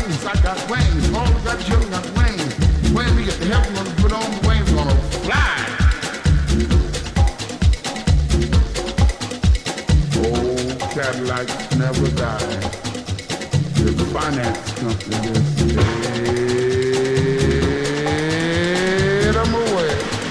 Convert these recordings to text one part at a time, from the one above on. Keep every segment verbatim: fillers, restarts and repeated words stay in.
wings, I got wings. All we got children got wings. When we get to heaven, we're gonna put on the wings, we're gonna fly. Old Cadillacs never die. The finance company is dead. I'm away.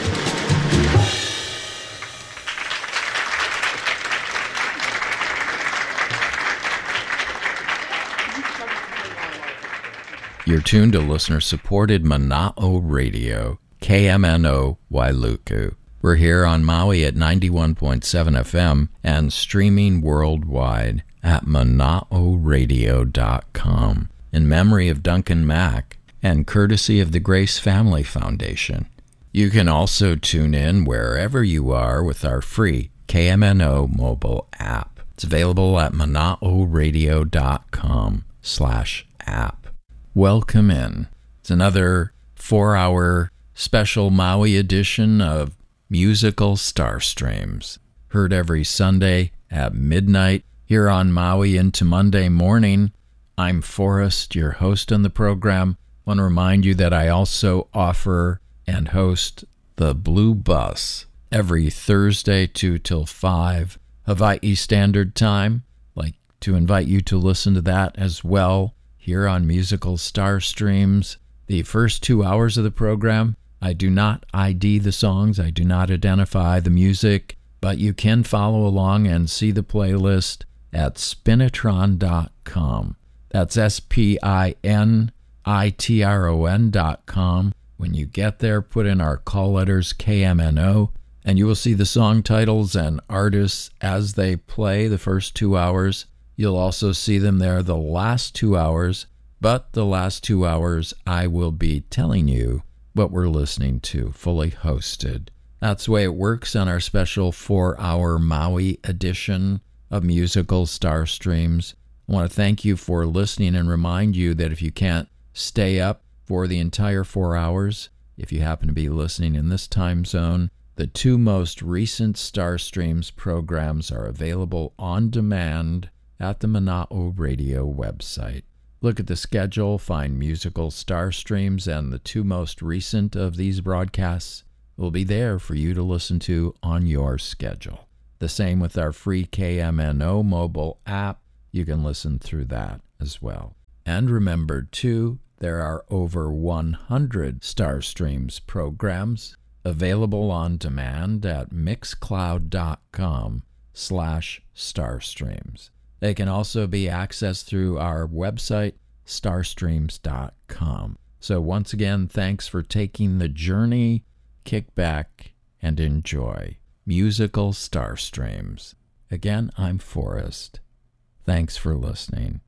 You're tuned to listener-supported Mana'o Radio, K M N O Wailuku. We're here on Maui at ninety-one point seven F M and streaming worldwide at mana'o radio dot com in memory of Duncan Mack and courtesy of the Grace Family Foundation. You can also tune in wherever you are with our free K M N O mobile app. It's available at mana'o radio dot com slash app. Welcome in. It's another four-hour special Maui edition of Musical Starstreams, heard every Sunday at midnight here on Maui into Monday morning. I'm Forrest, your host on the program. I want to remind you that I also offer and host the Blue Bus every Thursday two till five Hawaii Standard Time. I'd like to invite you to listen to that as well here on Musical Starstreams. The first two hours of the program, I do not I D the songs, I do not identify the music, but you can follow along and see the playlist at spinitron dot com. That's S P I N I T R O N dot com. When you get there, put in our call letters K M N O, and you will see the song titles and artists as they play the first two hours. You'll also see them there the last two hours, but the last two hours I will be telling you what we're listening to, fully hosted. That's the way it works on our special four-hour Maui edition of Musical Starstreams. I want to thank you for listening and remind you that if you can't stay up for the entire four hours, if you happen to be listening in this time zone, the two most recent Starstreams programs are available on demand at the Mana'o Radio website. Look at the schedule, find Musical Starstreams, and the two most recent of these broadcasts will be there for you to listen to on your schedule. The same with our free K M N O mobile app. You can listen through that as well. And remember, too, there are over one hundred Starstreams programs available on demand at mixcloud dot com slash starstreams. They can also be accessed through our website, starstreams dot com. So once again, thanks for taking the journey. Kick back and enjoy Musical Starstreams. Again, I'm Forrest. Thanks for listening.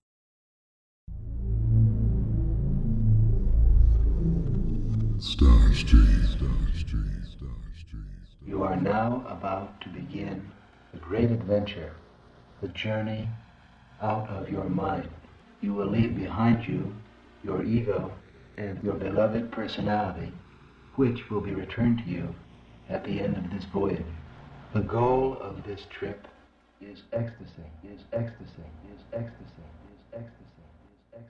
Starstreams, Starstreams, Starstreams. You are now about to begin a great adventure. The journey out of your mind. You will leave behind you your ego and your beloved personality, which will be returned to you at the end of this voyage. The goal of this trip is ecstasy, is ecstasy, is ecstasy, is ecstasy.